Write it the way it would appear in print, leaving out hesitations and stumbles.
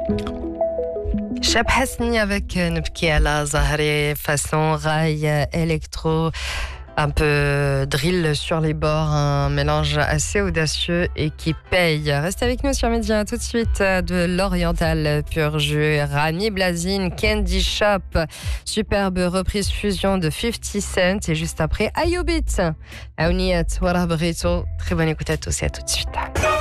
Cheb Hasni avec Nubki ala Zahri façon rail électro, un peu drill sur les bords, un mélange assez audacieux et qui paye. Restez avec nous sur Média tout de suite de l'Oriental Pur Jus, Rami Blazin, Candy Shop, superbe reprise fusion de 50 Cent et juste après Ayubit, Aouniat Wara Brito. Très bonne écoute à tous et à tout de suite.